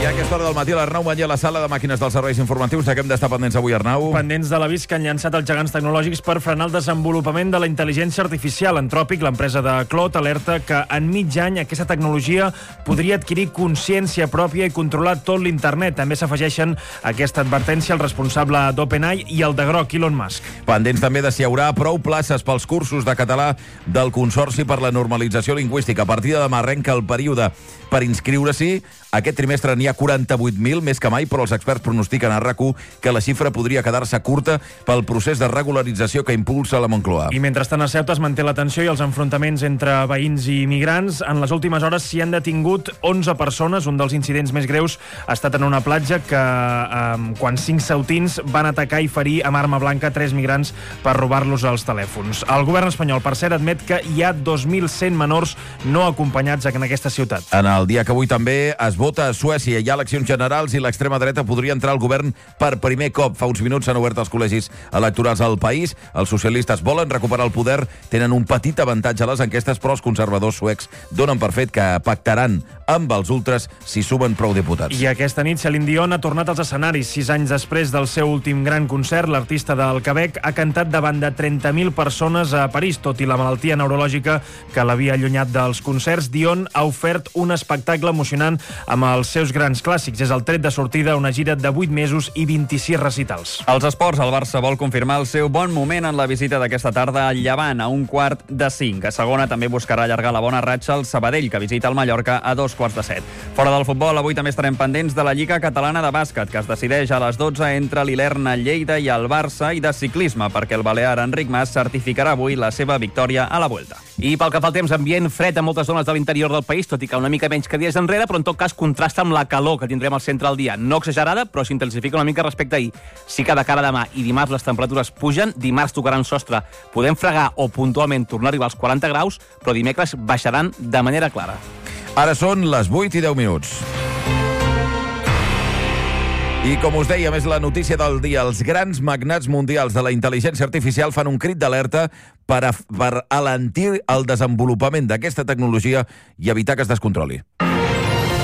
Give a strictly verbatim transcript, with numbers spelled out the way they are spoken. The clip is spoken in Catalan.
a aquesta hora del matí, l'Arnau Mañé a la sala de màquines dels serveis informatius. De què hem d'estar pendents avui, Arnau? Pendents de l'avís que han llançat els gegants tecnològics per frenar el desenvolupament de la intel·ligència artificial. Anthropic, l'empresa de Claude, alerta que en mig any aquesta tecnologia podria adquirir consciència pròpia i controlar tot l'internet. També s'afegeixen a aquesta advertència el responsable d'OpenAI i el de Grok, Elon Musk. Pendents també de si hi haurà prou places pels cursos de català del Consorci per la Normalització Lingüística. A partir de demà arrenca el període per inscriure-s'hi. Aquest trimestre n'hi ha quaranta-vuit mil, més que mai, però els experts pronostiquen a RAC u que la xifra podria quedar-se curta pel procés de regularització que impulsa la Moncloa. I mentrestant a Ceuta es manté la tensió i els enfrontaments entre veïns i migrants. En les últimes hores s'hi han detingut onze persones. Un dels incidents més greus ha estat en una platja que, eh, quan cinc ceutins van atacar i ferir amb arma blanca tres migrants per robar-los els telèfons. El govern espanyol, per cert, admet que hi ha dos mil cent menors no acompanyats en aquesta ciutat. En el dia que avui també es vota a Suècia. Hi ha eleccions generals i l'extrema dreta podria entrar al govern per primer cop. Fa uns minuts s'han obert els col·legis electorals al país. Els socialistes volen recuperar el poder, tenen un petit avantatge a les enquestes, però els conservadors suecs donen per fet que pactaran amb els ultres si sumen prou diputats. I aquesta nit Celine Dion ha tornat als escenaris. Sis anys després del seu últim gran concert, l'artista del Quebec ha cantat davant de trenta mil persones a París. Tot i la malaltia neurològica que l'havia allunyat dels concerts, Dion ha ofert un espectacle emocionant amb els seus grans clàssics. És el tret de sortida una gira de vuit mesos i vint-i-sis recitals. Els esports, el Barça vol confirmar el seu bon moment en la visita d'aquesta tarda al Llevant, a un quart de cinc. A segona també buscarà allargar la bona ratxa el Sabadell, que visita el Mallorca a dos quarts de set. Fora del futbol, avui també estarem pendents de la Lliga Catalana de Bàsquet, que es decideix a les dotze entre l'Ilerna Lleida i el Barça, i de ciclisme, perquè el balear Enric Mas certificarà avui la seva victòria a la Vuelta. I pel que fa al temps, ambient fred a moltes zones de l'interior del país, tot i que una mica menys que dies enrere, però en tot cas contrasta amb la calor que tindrem al centre del dia. No exagerada, però s'intensifica una mica respecte a ahir. Sí que de cara a demà i dimarts les temperatures pugen, dimarts tocaran sostre, podem fregar o puntualment tornar a arribar als quaranta graus, però dimecres baixaran de manera clara. Ara són les vuit i deu minuts. I com us deia, més la notícia del dia, els grans magnats mundials de la intel·ligència artificial fan un crit d'alerta per, a, per alentir el desenvolupament d'aquesta tecnologia i evitar que es descontroli.